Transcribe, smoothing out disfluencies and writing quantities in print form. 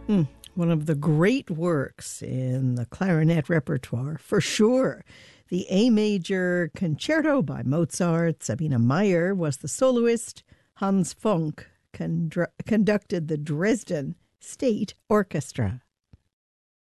One of the great works in the clarinet repertoire, for sure. The A Major Concerto by Mozart. Sabine Meyer was the soloist. Hans Funk conducted the Dresden State Orchestra.